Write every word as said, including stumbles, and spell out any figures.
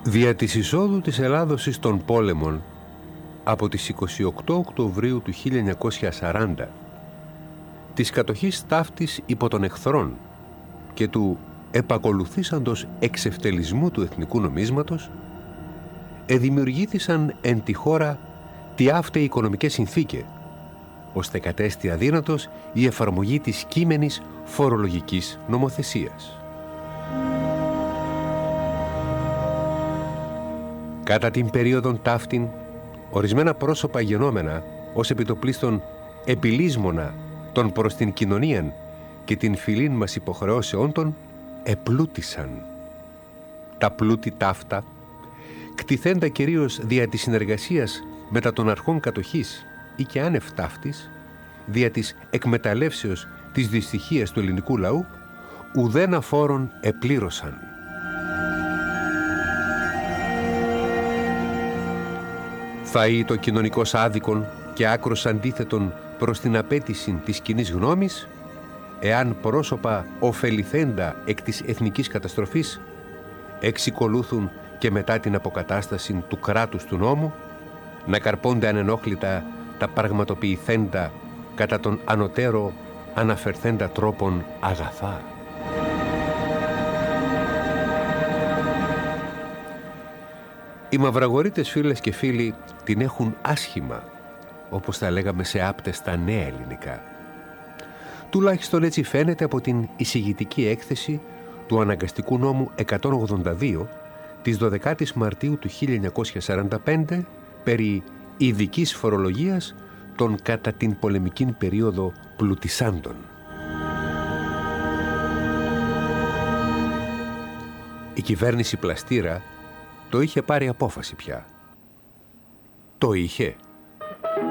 Δια της εισόδου της Ελλάδος εις των πόλεμων από τις εικοστή ογδόη Οκτωβρίου του χίλια εννιακόσια σαράντα, της κατοχής ταύτης υπό των εχθρών και του επακολουθήσαντος εξευτελισμού του εθνικού νομίσματος, εδημιουργήθησαν εν τη χώρα τι αύτε οικονομικές συνθήκε, ώστε κατέστη αδύνατος η εφαρμογή της κείμενης φορολογικής νομοθεσίας. Κατά την περίοδον ταύτην, ορισμένα πρόσωπα γενόμενα ως επιτοπλίστων επιλύσμονα των προς την κοινωνίαν και την φιλήν μας υποχρεώσεών των επλούτησαν. Τα πλούτη ταύτα, κτηθέντα κυρίως δια της συνεργασίας μετά των αρχών κατοχής ή και άνευ ταύτης, δια της εκμεταλλεύσεως της δυστυχίας του ελληνικού λαού, ουδένα φόρον επλήρωσαν. Θα ή το κοινωνικός άδικον και άκρος αντίθετον προς την απέτηση της κοινής γνώμης, εάν πρόσωπα ωφεληθέντα εκ της εθνικής καταστροφής εξικολούθουν και μετά την αποκατάσταση του κράτους του νόμου να καρπώνται ανενόχλητα τα πραγματοποιηθέντα κατά τον ανωτέρω αναφερθέντα τρόπον αγαθά. Οι μαυραγορείτες φίλες και φίλοι την έχουν άσχημα, όπως τα λέγαμε σε άπτεστα νέα ελληνικά. Τουλάχιστον έτσι φαίνεται από την εισηγητική έκθεση του αναγκαστικού νόμου εκατόν ογδόντα δύο της δωδεκάτης Μαρτίου του χίλια εννιακόσια σαράντα πέντε περί ειδικής φορολογίας των κατά την πολεμικήν περίοδο πλουτισάντων. Η κυβέρνηση Πλαστήρα το είχε πάρει απόφαση πια. Το είχε.